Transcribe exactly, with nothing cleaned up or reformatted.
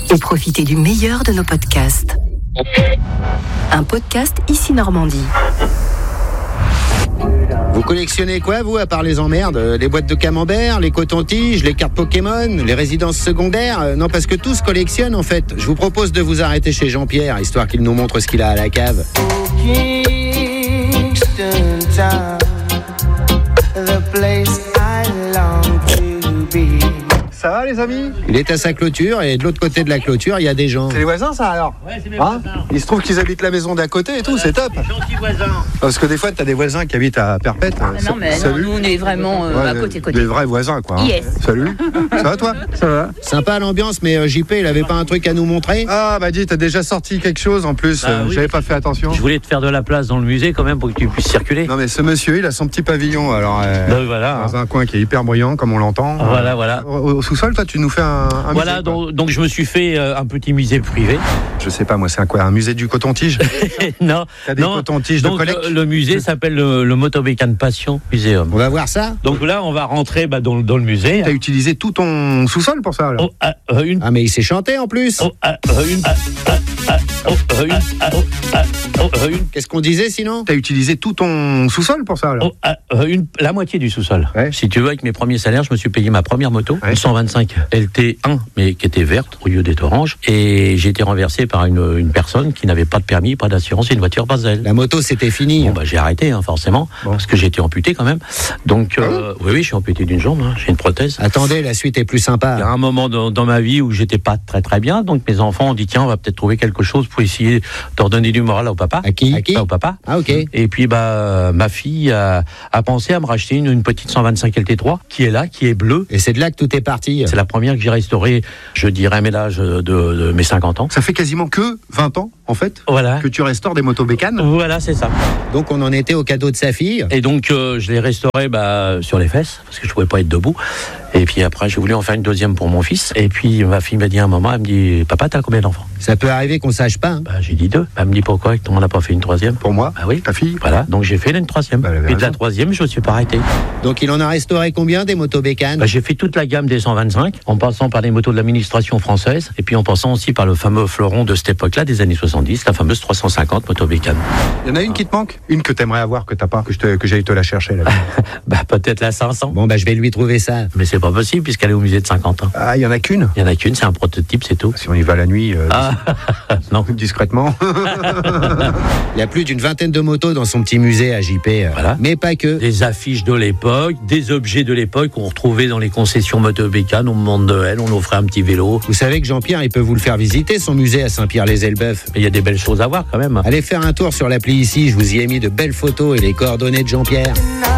et profitez du meilleur de nos podcasts. Un podcast Ici Normandie. Vous collectionnez quoi, vous, à part les emmerdes? Les boîtes de camembert, les cotons-tiges, les cartes Pokémon, les résidences secondaires? Non, parce que tous collectionnent, en fait. Je vous propose de vous arrêter chez Jean-Pierre, histoire qu'il nous montre ce qu'il a à la cave. Ça va, les amis? Il est à sa clôture, et de l'autre côté de la clôture, il y a des gens. C'est les voisins, ça, alors? Ouais, c'est mes Hein voisins. Il se trouve qu'ils habitent la maison d'à côté et tout, Voilà, c'est top. des gentils voisins. Parce que des fois, t'as des voisins qui habitent à Perpète. Ah non, mais non, Salut. nous on est vraiment euh, Ouais, à côté côté. Des vrais voisins, quoi. hein. Yes. Salut. Ça va, toi? Ça va. Sympa l'ambiance, mais euh, J P, il avait pas un truc à nous montrer? Ah, bah dis, t'as déjà sorti quelque chose en plus. Bah euh, oui. J'avais pas fait attention. Je voulais te faire de la place dans le musée quand même pour que tu puisses circuler. Non, mais ce monsieur, il a son petit pavillon, alors. euh, Ben voilà. Dans un coin qui est hyper bruyant, comme on l'entend. Voilà, voilà. Au, au sous-sol, toi, tu nous fais un, un Voilà, musée, quoi. donc, donc je me suis fait euh, un petit musée privé. Je sais pas, moi, c'est un quoi? Un musée du coton-tige? non, T'as des non. cotons-tiges de Donc collecte? le, le musée s'appelle le, le Motobécane Passion Muséum. On va voir ça? Donc là, on va rentrer bah, dans, dans le musée. T'as utilisé tout ton sous-sol pour ça, alors? Oh, ah, euh, une. Ah, mais il s'est chanté, en plus. Oh, ah, euh, une. Ah, ah, ah, oh, euh, une. Ah, oh, ah, oh, euh, une. Qu'est-ce qu'on disait, sinon? T'as utilisé tout ton sous-sol pour ça, alors? Oh, ah, euh, une, la moitié du sous-sol. Ouais. Si tu veux, avec mes premiers salaires, je me suis payé ma première moto, Ouais. une cent vingt-cinq L T un, mais qui était verte au lieu d'être orange. Et j'ai été renversé par une, une personne qui n'avait pas de permis, pas d'assurance, et une voiture Basel. La moto, c'était fini. Bon, bah, j'ai arrêté, hein, forcément, Bon. parce que j'ai été amputé quand même. Donc, euh, oui, oui, je suis amputé d'une jambe, hein, j'ai une prothèse. Attendez, la suite est plus Il y a sympa. un moment dans, dans ma vie où j'étais pas très très bien, donc mes enfants ont dit tiens, on va peut-être trouver quelque chose pour essayer de redonner du moral au papa. À qui? À qui? Bah, au papa. Ah, ok. Et puis bah ma fille a, a pensé à me racheter une, une petite cent vingt-cinq L T trois qui est là, qui est bleue. Et c'est de là que tout est parti. C'est la première que j'ai restaurée, je dirais, à mes l'âge de, de mes cinquante ans. Ça fait quasiment que vingt ans, en fait, Voilà. que tu restaures des motos bécanes. Voilà, c'est ça. Donc, on en était au cadeau de sa fille. Et donc, euh, je l'ai restaurée bah, sur les fesses, parce que je pouvais pas être debout. Et puis après, j'ai voulu en faire une deuxième pour mon fils. Et puis, ma fille m'a dit à un moment, elle me dit, papa, t'as combien d'enfants? Ça peut arriver qu'on sache pas. hein. Bah, j'ai dit deux. Elle me dit, pourquoi on n'en a pas fait une troisième? Pour moi, Bah oui. ta fille. Voilà, donc j'ai fait une troisième. Bah, elle avait et de la raison. troisième, je ne me suis pas arrêté. Donc, il en a restauré combien, des motos bécanes? Bah, j'ai fait toute la gamme des cent vingt-cinq, en passant par les motos de l'administration française, et puis en passant aussi par le fameux fleuron de cette époque-là, des années soixante-dix, la fameuse trois cent cinquante moto bécane. Il y en a une qui te manque? Une que t'aimerais avoir, que t'as pas, que, je te- que j'aille te la chercher, là. Bah, peut-être la cinq cents. Bon, bah, je vais lui trouver ça. Mais c'est pas possible, puisqu'elle est au musée de cinquante ans. Ah, il y en a qu'une? Il y en a qu'une, c'est un prototype, c'est tout. Si on y va la nuit, euh, Ah, non. discrètement. Il y a plus d'une vingtaine de motos dans son petit musée à J P. euh, Voilà. Mais pas que. Des affiches de l'époque, des objets de l'époque qu'on retrouvait dans les concessions motobécanes au moment de Noël, on offrait un petit vélo. Vous savez que Jean-Pierre, il peut vous le faire visiter, son musée à Saint-Pierre-les-Elbeuf. Mais il y a des belles choses à voir quand même. Allez faire un tour sur l'appli ici, je vous y ai mis de belles photos et les coordonnées de Jean-Pierre.